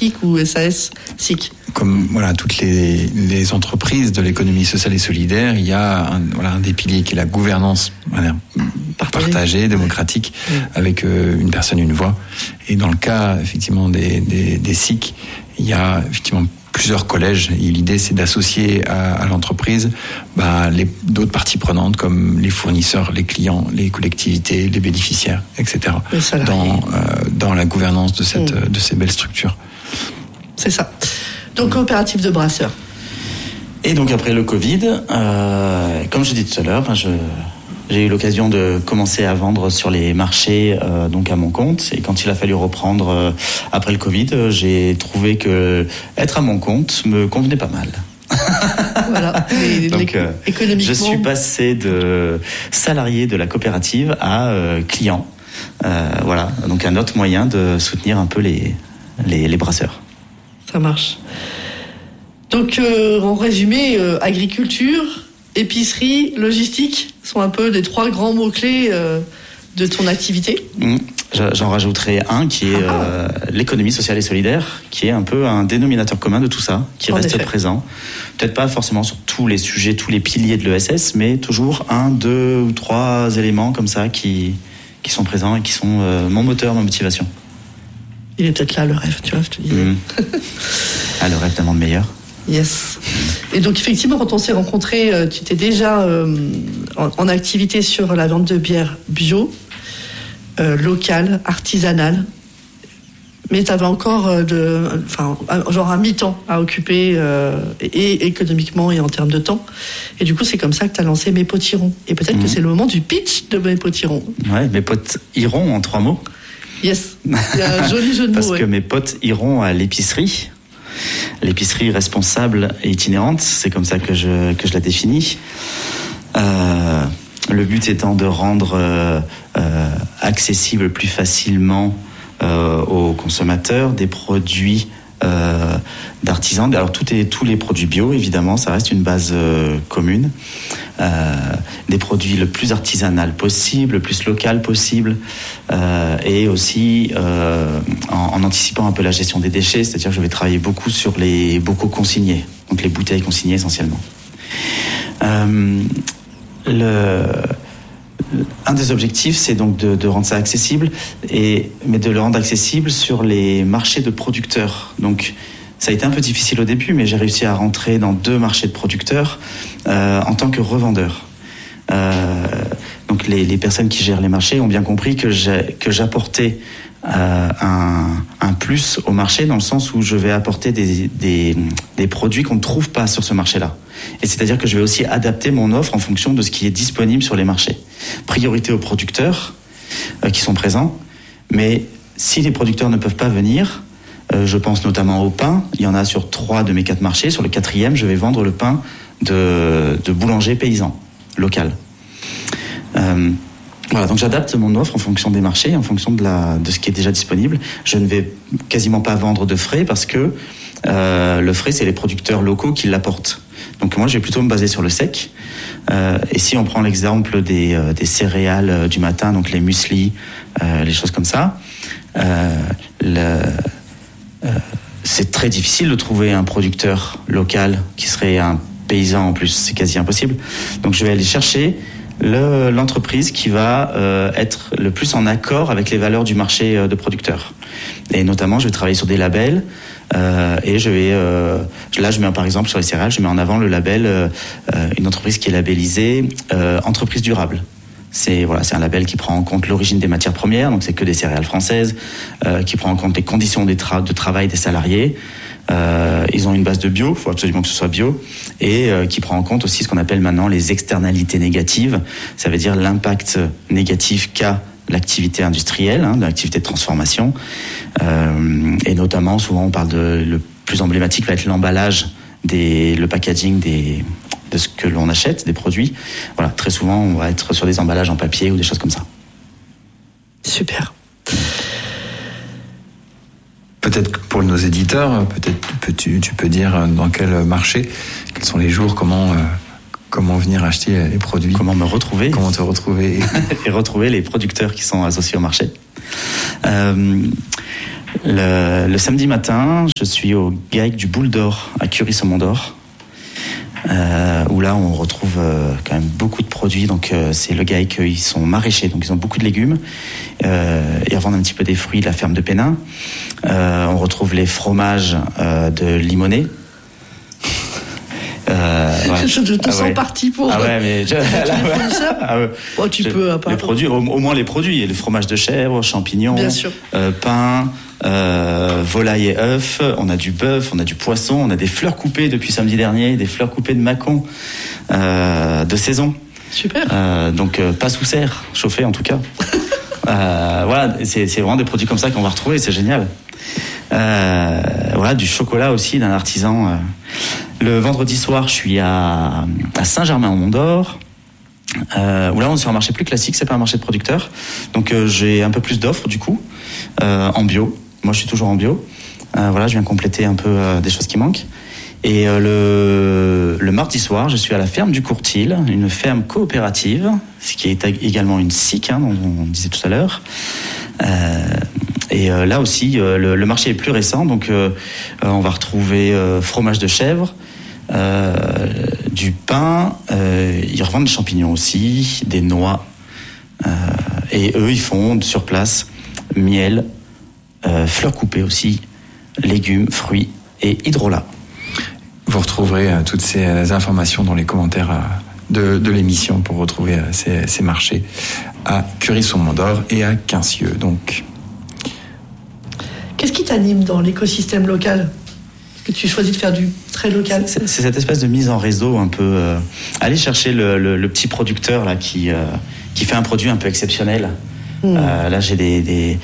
SIC ou SAS SIC. Comme toutes les entreprises de l'économie sociale et solidaire, il y a un des piliers qui est la gouvernance partagée, démocratique, avec une personne, une voix. Et dans le cas effectivement des SIC, il y a effectivement plusieurs collèges, et l'idée c'est d'associer à l'entreprise d'autres parties prenantes comme les fournisseurs, les clients, les collectivités, les bénéficiaires, etc. Dans la gouvernance de ces belles structures. C'est ça. Donc coopérative de brasseurs. Et donc après le Covid, comme je dis tout à l'heure, j'ai eu l'occasion de commencer à vendre sur les marchés donc à mon compte. Et quand il a fallu reprendre après le Covid, j'ai trouvé que être à mon compte me convenait pas mal. Voilà. Donc, économiquement, je suis passé de salarié de la coopérative à client. Donc un autre moyen de soutenir un peu les brasseurs. Ça marche. Donc en résumé, agriculture, épicerie, logistique sont un peu les 3 grands mots-clés de ton activité. J'en rajouterai un qui est l'économie sociale et solidaire, qui est un peu un dénominateur commun de tout ça, qui reste présent. Peut-être pas forcément sur tous les sujets, tous les piliers de l'ESS, mais toujours 1, 2 ou 3 éléments comme ça qui sont présents et qui sont mon moteur, ma motivation. Il est peut-être là le rêve, tu vois, je te disais. Le rêve d'un monde meilleur. Yes. Et donc effectivement, quand on s'est rencontrés, tu étais déjà en activité sur la vente de bière bio, locale, artisanale, mais tu avais encore un mi-temps à occuper et économiquement et en termes de temps. Et du coup, c'est comme ça que tu as lancé Mes Potirons. Et peut-être que c'est le moment du pitch de Mes Potirons. Ouais, Mes potes iront en 3 mots. Yes, il y a un joli jeu de mots. Parce que mes potes iront à l'épicerie responsable et itinérante, c'est comme ça que je la définis. Le but étant de rendre accessible plus facilement aux consommateurs des produits d'artisans. Alors tous les produits bio, évidemment, ça reste une base commune. Des produits le plus artisanal possible, le plus local possible, et aussi en anticipant un peu la gestion des déchets, c'est-à-dire que je vais travailler beaucoup sur les bocaux consignés, donc les bouteilles consignées essentiellement. Un des objectifs, c'est donc de rendre ça accessible, mais de le rendre accessible sur les marchés de producteurs. Donc, ça a été un peu difficile au début, mais j'ai réussi à rentrer dans 2 marchés de producteurs en tant que revendeur. Donc, les personnes qui gèrent les marchés ont bien compris que j'apportais un plus au marché, dans le sens où je vais apporter des produits qu'on ne trouve pas sur ce marché-là. Et c'est-à-dire que je vais aussi adapter mon offre en fonction de ce qui est disponible sur les marchés. Priorité aux producteurs qui sont présents, mais si les producteurs ne peuvent pas venir, je pense notamment au pain. Il y en a sur 3 de mes 4 marchés. Sur le 4e, je vais vendre le pain de boulanger paysan, local. Donc j'adapte mon offre en fonction des marchés, en fonction de ce qui est déjà disponible. Je ne vais quasiment pas vendre de frais parce que le frais, c'est les producteurs locaux qui l'apportent. Donc moi, je vais plutôt me baser sur le sec. Et si on prend l'exemple des céréales du matin, donc les mueslis, les choses comme ça, c'est très difficile de trouver un producteur local qui serait un paysan en plus. C'est quasi impossible. Donc je vais aller chercher l'entreprise qui va être le plus en accord avec les valeurs du marché de producteurs. Et notamment, je vais travailler sur des labels et je mets par exemple sur les céréales, je mets en avant le label une entreprise qui est labellisée entreprise durable. C'est un label qui prend en compte l'origine des matières premières, donc c'est que des céréales françaises, qui prend en compte les conditions de travail des salariés. Ils ont une base de bio, il faut absolument que ce soit bio, et qui prend en compte aussi ce qu'on appelle maintenant les externalités négatives. Ça veut dire l'impact négatif qu'a l'activité industrielle, l'activité de transformation, et notamment souvent on parle le plus emblématique va être l'emballage, le packaging de ce que l'on achète, des produits. Voilà, très souvent on va être sur des emballages en papier ou des choses comme ça. Super. Peut-être que pour nos éditeurs, tu peux dire dans quel marché, quels sont les jours, comment venir acheter les produits, comment me retrouver, comment te retrouver et retrouver les producteurs qui sont associés au marché. Le samedi matin, je suis au GAEC du Boule d'Or à Curie-sur-Mont-d'Or, où là on retrouve quand même beaucoup de produits. Donc c'est le GAEC, ils sont maraîchers, donc ils ont beaucoup de légumes. Ils revendent un petit peu des fruits de la ferme de Pénin. On retrouve les fromages de Limonest. Ouais. Je te sens parti pour. Ah ouais, mais tu peux. Les produits, au moins les produits, les fromages de chèvre, champignons, bien sûr. Pain, volaille et œufs. On a du bœuf, on a du poisson, on a des fleurs coupées depuis samedi dernier, des fleurs coupées de Mâcon de saison. Super. Donc pas sous serre, chauffé en tout cas. Voilà, c'est vraiment des produits comme ça qu'on va retrouver, c'est génial. Voilà, du chocolat aussi d'un artisan. Le vendredi soir, je suis à Saint-Germain-en-Mont-d'Or, où là on est sur un marché plus classique, c'est pas un marché de producteurs. Donc j'ai un peu plus d'offres du coup, en bio. Moi je suis toujours en bio. Voilà, je viens compléter un peu des choses qui manquent. Et le mardi soir, je suis à la ferme du Courtil, une ferme coopérative, ce qui est également une SIC, dont on disait tout à l'heure. Et là aussi, le marché est plus récent, donc on va retrouver fromage de chèvre, du pain, ils revendent des champignons aussi, des noix, et eux ils font sur place miel, fleurs coupées aussi, légumes, fruits et hydrolat. Vous retrouverez toutes ces informations dans les commentaires de l'émission pour retrouver ces marchés à Curie-sur-Mont-d'Or et à Quincieux. Donc, qu'est-ce qui t'anime dans l'écosystème local ? Que tu choisis de faire du très local ? C'est cette espèce de mise en réseau un peu. Aller chercher le petit producteur là qui fait un produit un peu exceptionnel. Là, j'ai des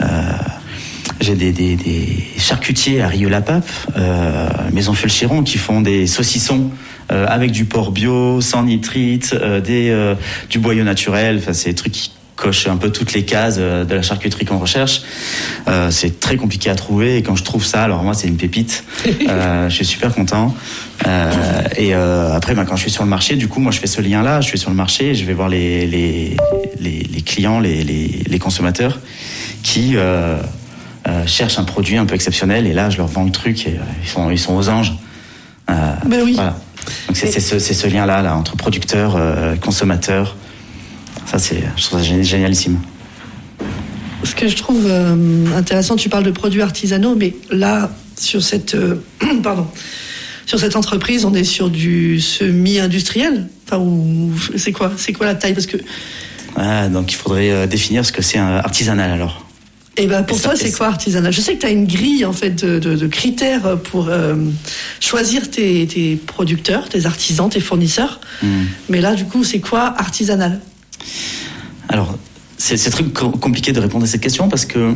charcutiers à Rieux-la-Pape, Maison Fulchiron, qui font des saucissons avec du porc bio, sans nitrite, du boyau naturel. Enfin, c'est des trucs qui cochent un peu toutes les cases de la charcuterie qu'on recherche. C'est très compliqué à trouver, et quand je trouve ça, alors moi c'est une pépite. Je suis super content. Et après, quand je suis sur le marché, du coup, moi je fais ce lien-là. Je suis sur le marché, je vais voir les clients, les consommateurs qui cherchent un produit un peu exceptionnel, et là je leur vends le truc et ils sont aux anges. Ben oui. Voilà. Donc c'est ce lien-là entre producteurs, consommateurs. Ça, je trouve ça génialissime. Ce que je trouve intéressant, tu parles de produits artisanaux, mais là, sur cette entreprise, on est sur du semi-industriel. Enfin, c'est quoi la taille ? Parce que donc il faudrait définir ce que c'est un artisanal alors. Et ben pour toi, c'est quoi artisanal ? Je sais que tu as une grille en fait de critères pour choisir tes producteurs, tes artisans, tes fournisseurs. Mais là, du coup, c'est quoi artisanal ? Alors, c'est très compliqué de répondre à cette question parce que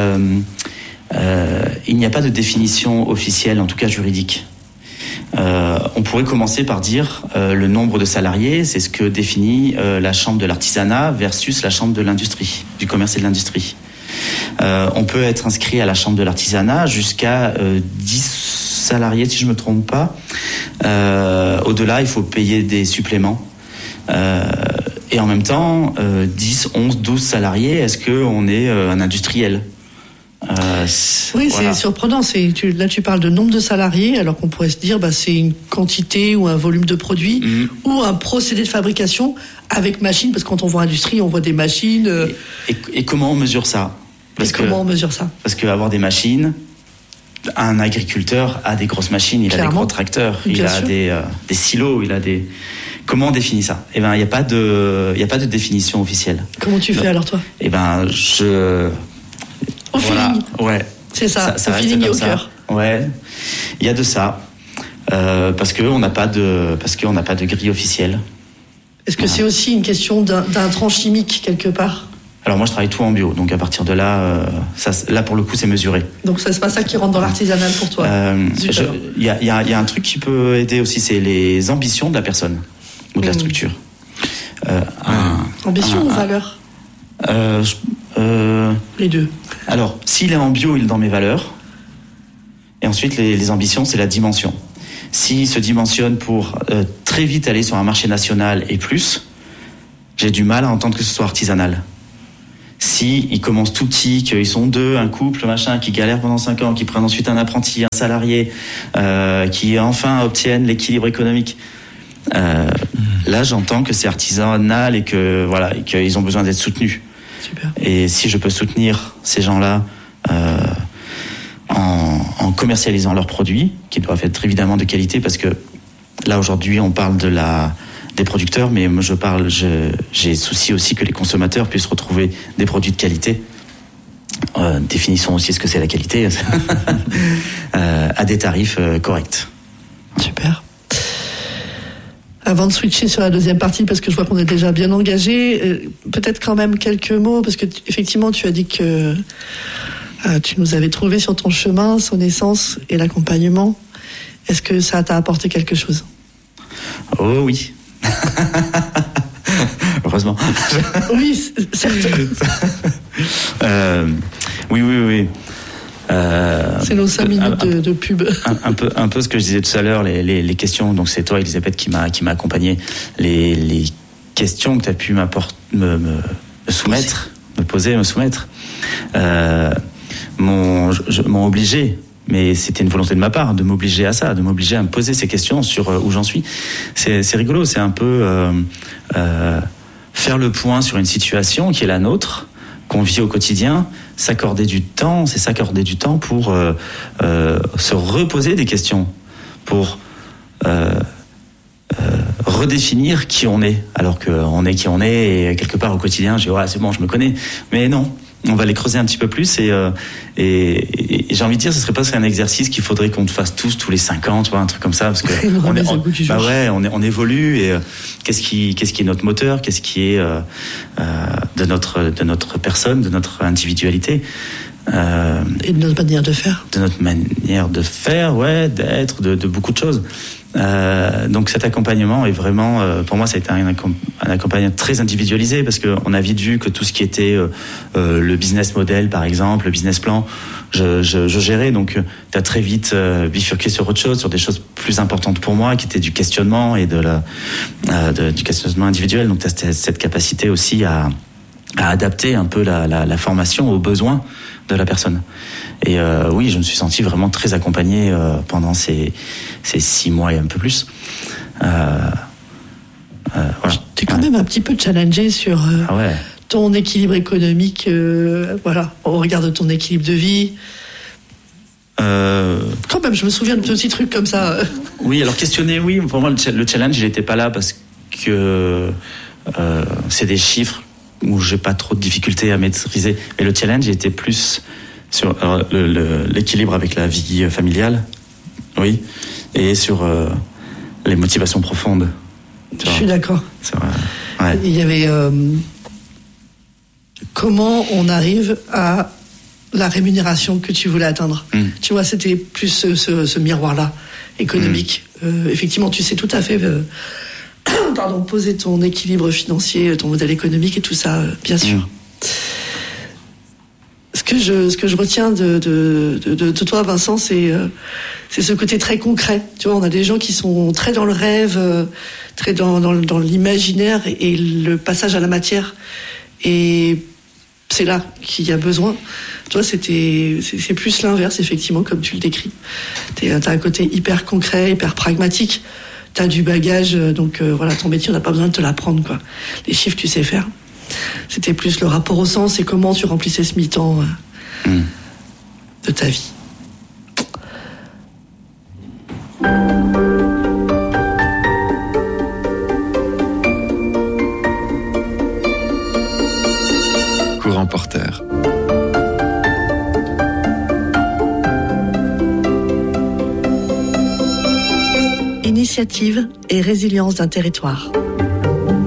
il n'y a pas de définition officielle, en tout cas juridique. On pourrait commencer par dire le nombre de salariés, c'est ce que définit la chambre de l'artisanat versus la chambre de l'industrie, du commerce et de l'industrie. On peut être inscrit à la chambre de l'artisanat jusqu'à 10 salariés, si je ne me trompe pas. Au-delà, il faut payer des suppléments. Et en même temps, 10, 11, 12 salariés, est-ce qu'on est un industriel ? Oui, voilà. C'est surprenant. Là, tu parles de nombre de salariés, alors qu'on pourrait se dire c'est une quantité ou un volume de produits ou un procédé de fabrication avec machine, parce que quand on voit industrie, on voit des machines. Et comment on mesure ça ? Comment on mesure ça ? Parce qu'avoir des machines, un agriculteur a des grosses machines, il a des gros tracteurs, il a des silos, il a des... Comment on définit ça ? Eh ben, il n'y a pas de définition officielle. Comment tu fais alors, toi ? Eh ben, Au feeling. Ouais. C'est ça au feeling et au cœur. Ouais. Il y a de ça. Parce qu'on n'a pas de grille officielle. Est-ce que c'est aussi une question d'intrants chimiques quelque part ? Alors moi je travaille tout en bio, donc à partir de là, là pour le coup c'est mesuré. Donc c'est pas ça qui rentre dans l'artisanal pour toi. Il y a un truc qui peut aider aussi, c'est les ambitions de la personne ou de la structure. Ambition ou valeur ? Les deux. Alors s'il est en bio, il est dans mes valeurs. Et ensuite les ambitions, c'est la dimension. S'il se dimensionne pour très vite aller sur un marché national et plus, j'ai du mal à entendre que ce soit artisanal. Si ils commencent tout petits, qu'ils sont 2, un couple, machin, qui galèrent pendant 5 ans, qui prennent ensuite un apprenti, un salarié, qui enfin obtiennent l'équilibre économique. Là, j'entends que c'est artisanal et que voilà, et qu'ils ont besoin d'être soutenus. Super. Et si je peux soutenir ces gens-là en commercialisant leurs produits, qui doivent être évidemment de qualité, parce que là aujourd'hui on parle des producteurs, mais moi j'ai souci aussi que les consommateurs puissent retrouver des produits de qualité. Définissons aussi ce que c'est la qualité à des tarifs corrects. Super. Avant de switcher sur la deuxième partie, parce que je vois qu'on est déjà bien engagé, peut-être quand même quelques mots, parce que effectivement tu as dit que tu nous avais trouvé sur ton chemin, son essence et l'accompagnement. Est-ce que ça t'a apporté quelque chose ? Oh oui. Heureusement. Oui, certes. Oui. C'est nos 5 minutes de pub. Un peu ce que je disais tout à l'heure, les questions. Donc c'est toi, Elisabeth, qui m'a accompagné. Les questions que tu as pu me soumettre, me soumettre, m'ont obligé. Mais c'était une volonté de ma part de m'obliger à ça, de m'obliger à me poser ces questions sur où j'en suis. C'est rigolo, c'est un peu faire le point sur une situation qui est la nôtre, qu'on vit au quotidien, s'accorder du temps pour se reposer des questions, pour redéfinir qui on est, alors qu'on est qui on est, et quelque part au quotidien, je dis ouais, c'est bon, je me connais, mais non. On va les creuser un petit peu plus et j'ai envie de dire, ce serait pas un exercice qu'il faudrait qu'on fasse tous les 5 ans, tu vois, un truc comme ça, parce que on évolue et qu'est-ce qui est notre moteur, qu'est-ce qui est de notre personne, de notre individualité. Et de notre manière de faire. De notre manière de faire, ouais, d'être, de beaucoup de choses. Donc cet accompagnement est vraiment, pour moi, ça a été un accompagnement très individualisé, parce qu'on a vite vu que tout ce qui était le business model, par exemple, le business plan, je gérais. Donc tu as très vite bifurqué sur autre chose, sur des choses plus importantes pour moi, qui étaient du questionnement et du questionnement individuel. Donc tu as cette capacité aussi à adapter un peu la formation aux besoins de la personne. Et oui, je me suis senti vraiment très accompagné pendant ces 6 mois et un peu plus. Voilà. Tu es quand même un petit peu challengé sur ton équilibre économique, voilà, au regard de ton équilibre de vie. Quand même, je me souviens de petits trucs comme ça. Oui, alors questionner, oui. Pour moi, le challenge, il n'était pas là parce que c'est des chiffres où j'ai pas trop de difficultés à maîtriser. Mais le challenge, il était plus sur l'équilibre avec la vie familiale, oui, et sur les motivations profondes. Je suis d'accord. C'est vrai. Ouais. Il y avait comment on arrive à la rémunération que tu voulais atteindre. Tu vois, c'était plus ce miroir-là économique. Effectivement, tu sais tout à fait poser ton équilibre financier, ton modèle économique et tout ça, bien sûr. Ce que je retiens de toi, Vincent, c'est ce côté très concret. Tu vois, on a des gens qui sont très dans le rêve, très dans l'imaginaire, et le passage à la matière. Et c'est là qu'il y a besoin. Toi, c'est plus l'inverse, effectivement, comme tu le décris. T'as un côté hyper concret, hyper pragmatique. T'as du bagage, donc voilà, ton métier, on n'a pas besoin de te l'apprendre, quoi. Les chiffres, tu sais faire. C'était plus le rapport au sens et comment tu remplissais ce mi-temps de ta vie. Courant porteur. Initiative et résilience d'un territoire.